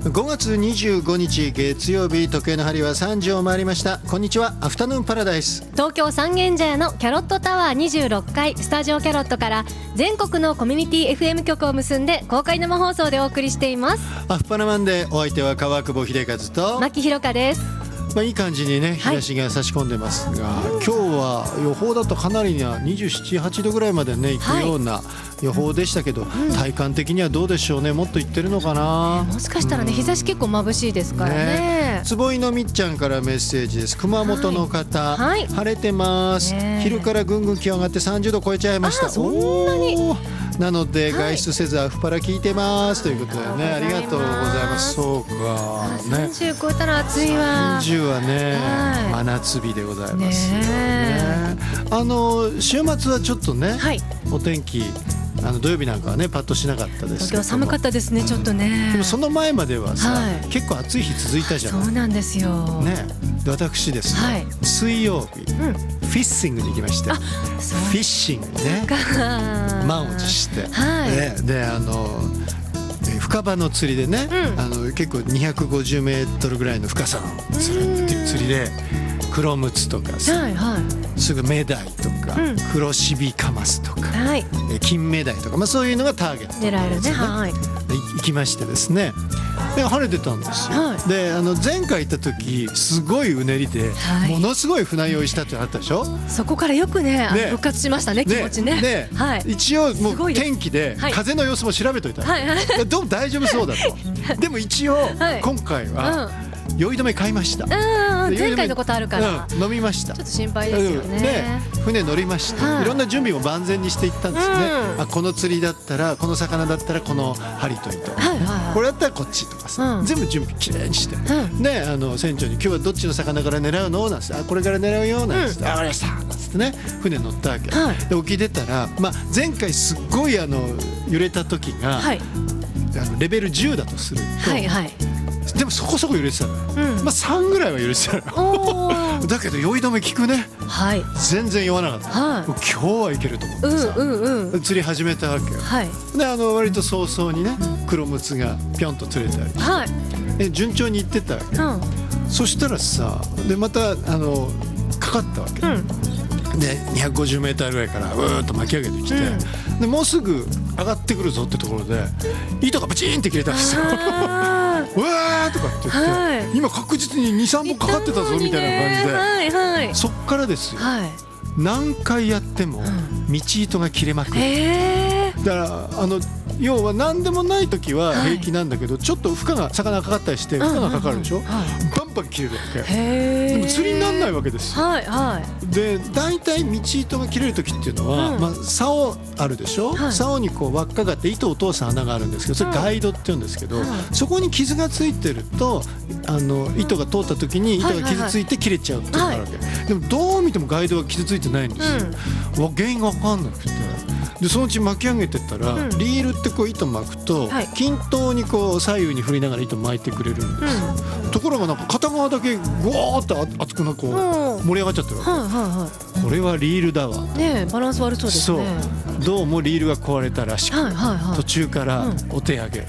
5月25日月曜日、時計の針は3時を回りました。こんにちは、アフタヌーンパラダイス。 東京三軒茶屋のキャロットタワー26階スタジオキャロットから全国のコミュニティ FM 局を結んで公開生放送でお送りしています。 アフパナマンでお相手は川久保秀和と牧弘香です。 いい感じにね、日差しが差し込んでますが、今日は予報だとかなりな27、8度ぐらいまでね行くような予報でしたけど、体感的にはどうでしょうね。もっといってるのかな、 もしかしたらね、日差し結構眩しいですからね。 坪井のみっちゃんからメッセージです。熊本の方、晴れてます、昼からぐんぐん気温上がって30度超えちゃいました。 そんなになので外出せずアフパラ聞いてますということでね、ありがとうございます。そうかね、 30超えたら暑いわ。 30はね、真夏日でございますよね。週末はちょっとね、お天気土曜日なんかはねパッとしなかったですけど、 東京寒かったですね、ちょっとね。 でもその前まではさ、結構暑い日続いたじゃん。 そうなんですよね。で私ですね、水曜日、フィッシングに行きました。フィッシングね、満を持して、で深場の釣りでね、結構250メートルぐらいの深さの釣りで黒ムツとかさ、すぐメダイとか、黒シビカマスとか、金メダイとか、そういうのがターゲット狙えるね。 行きましてですね、で晴れてたんですよ。で前回行った時すごいうねりで、ものすごい船酔いしたってあったでしょ。 そこからよくね復活しましたね、気持ちね。 で一応もう天気で風の様子も調べといた。どうも大丈夫そうだと。でも一応今回は酔い止め買いました。 前回のことあるから飲みました。 ちょっと心配ですよね。 船乗りまして、いろんな準備も万全にしていったんですね。この釣りだったら、この魚だったらこの針と糸、これだったらこっちとかさ、全部準備きれいにして、で船長に今日はどっちの魚から狙うのなんて、これから狙うよなんて、分かりましたなんつってね、船乗ったわけで、沖出たら、前回すっごい揺れた時がレベル10だとすると、でもそこそこ揺れてたのよ。3ぐらいは揺れてたのよ。だけど酔い止め効くね。全然酔わなかった。今日はいけると思ってさ、釣り始めたわけよ。で割と早々にね、黒ムツがぴょんと釣れたりして、順調にいってったわけ。そしたらさ、でまたかかったわけ。で250メーターぐらいからうーっと巻き上げてきて、でもうすぐ上がってくるぞってところで糸がブチーンって切れたんですよ。うわーとかって言って、今確実に 2,3 本かかってたぞみたいな感じで、そっからですよ、何回やっても道糸が切れまくる。だから要は何でもない時は平気なんだけど、ちょっと魚がかかったりして負荷がかかるでしょ、バンバン切れるわけ。でも釣りにならないわけですよ。で大体道糸が切れる時っていうのは、竿あるでしょ、竿にこう輪っかがあって糸を通す穴があるんですけど、それガイドって言うんですけど、そこに傷がついてると糸が通った時に糸が傷ついて切れちゃうっていうのがあるわけ。でもどう見てもガイドが傷ついてないんですよ。原因が分かんなくて、でそのうち巻き上げてったら、リールってこう糸巻くと、均等にこう左右に振りながら糸巻いてくれるんですよ。ところがなんか片側だけゴーって熱くこう盛り上がっちゃってるわけ。これはリールだわ。 バランス悪そうですね。 どうもリールが壊れたらしく、途中からお手上げ。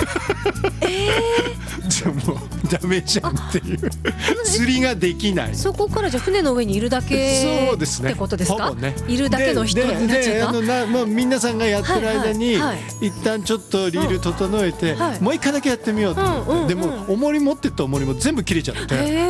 じゃあもうダメじゃんっていう、釣りができない。そこからじゃあ船の上にいるだけってことですか。いるだけの人になっちゃった。皆さんがやってる間に一旦ちょっとリール整えて、もう一回だけやってみようと思って、でも重り持ってった重りも全部切れちゃって、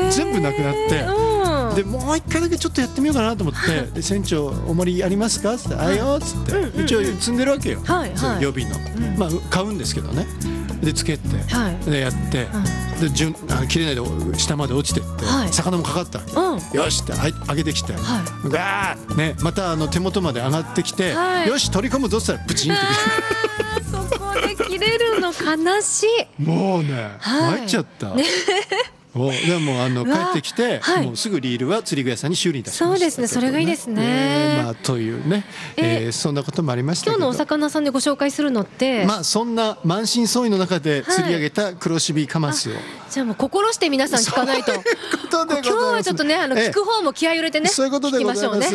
全部なくなって、でもう一回だけちょっとやってみようかなと思って、で船長重りありますかっつって、あいよっつって、一応積んでるわけよ、予備の。買うんですけどね。でつけて、でやって、で切れないで下まで落ちてって、魚もかかったわけ。よしって上げてきて、ガーッね、また手元まで上がってきて、よし取り込むぞっつったらブチンってそこで切れるの悲しい。 もうね参っちゃった。でも帰ってきて、もうすぐリールは釣り具屋さんに修理いたしました。 そうですね、それがいいですね。 というね、そんなこともありましたけど、 今日のお魚さんでご紹介するのって、 そんな満身創痍の中で釣り上げた黒シビカマスを、 じゃあもう心して皆さん聞かないと。今日はちょっとね、聞く方も気合い入れてね、聞きましょうね。